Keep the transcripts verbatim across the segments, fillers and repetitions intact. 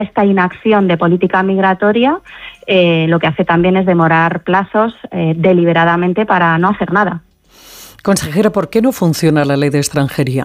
esta inacción de política migratoria eh, lo que hace también es demorar plazos eh, deliberadamente para no hacer nada. Consejera, ¿por qué no funciona la ley de extranjería?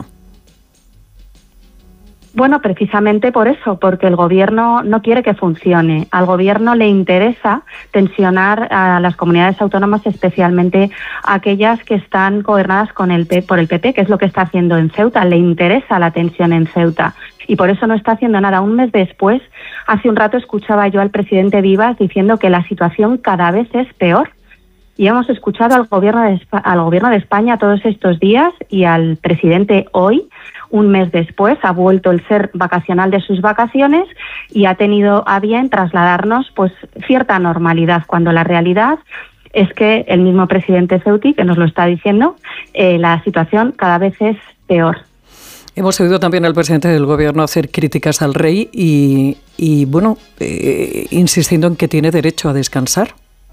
Bueno, precisamente por eso, porque el Gobierno no quiere que funcione. Al Gobierno le interesa tensionar a las comunidades autónomas, especialmente aquellas que están gobernadas con el P, por el P P, que es lo que está haciendo en Ceuta. Le interesa la tensión en Ceuta y por eso no está haciendo nada. Un mes después, hace un rato escuchaba yo al presidente Vivas diciendo que la situación cada vez es peor. Y hemos escuchado al gobierno de España, al gobierno de España todos estos días y al presidente hoy, un mes después, ha vuelto el ser vacacional de sus vacaciones y ha tenido a bien trasladarnos pues cierta normalidad, cuando la realidad es que el mismo presidente Ceuti, que nos lo está diciendo, eh, la situación cada vez es peor. Hemos oído también al presidente del Gobierno hacer críticas al rey y, y bueno, eh, insistiendo en que tiene derecho a descansar.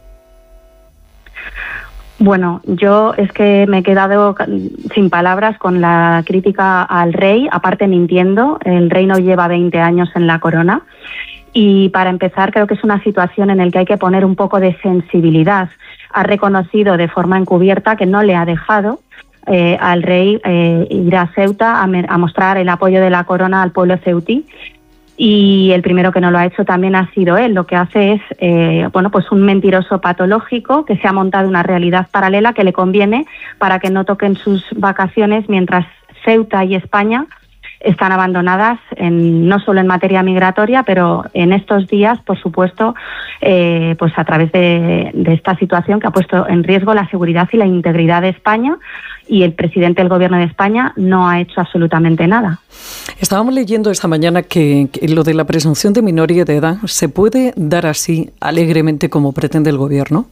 Bueno, yo es que me he quedado sin palabras con la crítica al rey, aparte mintiendo. El rey no lleva veinte años en la corona y para empezar creo que es una situación en la que hay que poner un poco de sensibilidad. Ha reconocido de forma encubierta que no le ha dejado eh, al rey eh, ir a Ceuta a, a mostrar el apoyo de la corona al pueblo ceutí. Y el primero que no lo ha hecho también ha sido él. Lo que hace es eh, bueno, pues un mentiroso patológico que se ha montado una realidad paralela que le conviene para que no toquen sus vacaciones mientras Ceuta y España están abandonadas, en, no solo en materia migratoria, pero en estos días, por supuesto, eh, pues a través de, de esta situación que ha puesto en riesgo la seguridad y la integridad de España, y el presidente del Gobierno de España no ha hecho absolutamente nada. Estábamos leyendo esta mañana que, que lo de la presunción de minoría de edad se puede dar así alegremente como pretende el Gobierno.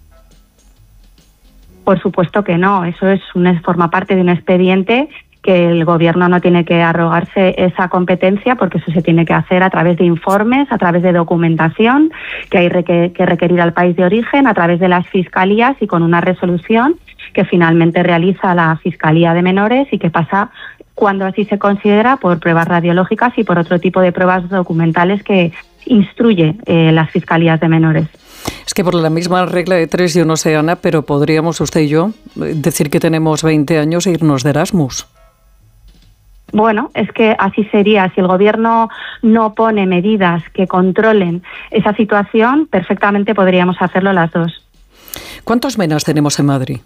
Por supuesto que no. Eso es una, forma parte de un expediente que el Gobierno no tiene que arrogarse esa competencia, porque eso se tiene que hacer a través de informes, a través de documentación que hay que requerir al país de origen, a través de las fiscalías y con una resolución que finalmente realiza la Fiscalía de Menores y que pasa, cuando así se considera, por pruebas radiológicas y por otro tipo de pruebas documentales que instruye eh, las Fiscalías de Menores. Es que por la misma regla de tres, yo no sé, Ana, pero podríamos usted y yo decir que tenemos veinte años e irnos de Erasmus. Bueno, es que así sería. Si el Gobierno no pone medidas que controlen esa situación, perfectamente podríamos hacerlo las dos. ¿Cuántos menas tenemos en Madrid?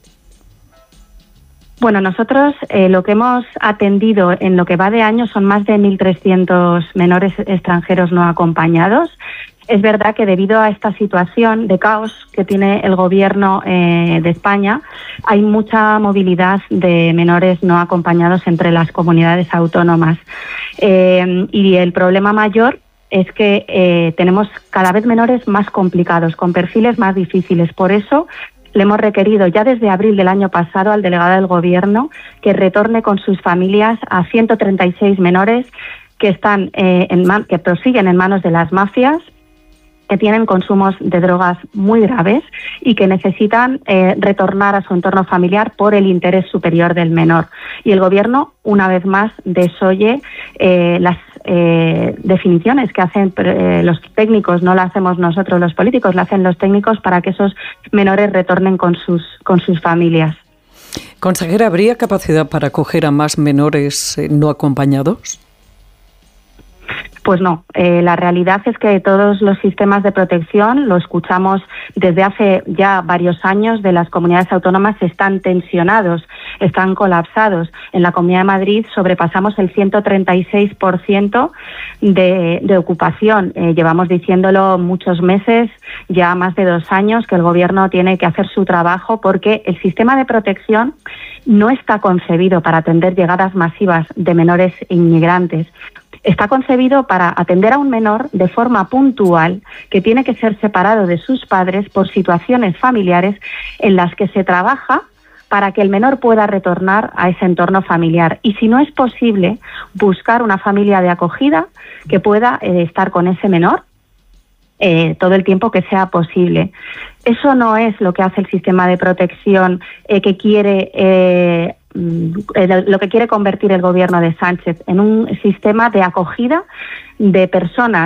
Bueno, nosotros eh, lo que hemos atendido en lo que va de año son más de mil trescientos menores extranjeros no acompañados. Es verdad que debido a esta situación de caos que tiene el Gobierno eh, de España, hay mucha movilidad de menores no acompañados entre las comunidades autónomas. Eh, y el problema mayor es que eh, tenemos cada vez menores más complicados, con perfiles más difíciles. Por eso le hemos requerido ya desde abril del año pasado al delegado del Gobierno que retorne con sus familias a ciento treinta y seis menores que, están, eh, en man- que prosiguen en manos de las mafias, que tienen consumos de drogas muy graves y que necesitan eh, retornar a su entorno familiar por el interés superior del menor. Y el Gobierno, una vez más, desoye eh, las eh, definiciones que hacen eh, los técnicos, no las hacemos nosotros los políticos, las hacen los técnicos para que esos menores retornen con sus, con sus familias. Consejera, ¿habría capacidad para acoger a más menores eh, no acompañados? Pues no, eh, la realidad es que todos los sistemas de protección, lo escuchamos desde hace ya varios años, de las comunidades autónomas están tensionados, están colapsados. En la Comunidad de Madrid sobrepasamos el ciento treinta y seis por ciento de, de ocupación. Eh, llevamos diciéndolo muchos meses, ya más de dos años, que el Gobierno tiene que hacer su trabajo porque el sistema de protección no está concebido para atender llegadas masivas de menores inmigrantes. Está concebido para atender a un menor de forma puntual que tiene que ser separado de sus padres por situaciones familiares en las que se trabaja para que el menor pueda retornar a ese entorno familiar. Y si no es posible, buscar una familia de acogida que pueda eh, estar con ese menor eh, todo el tiempo que sea posible. Eso no es lo que hace el sistema de protección eh, que quiere eh, lo que quiere convertir el gobierno de Sánchez en un sistema de acogida de personas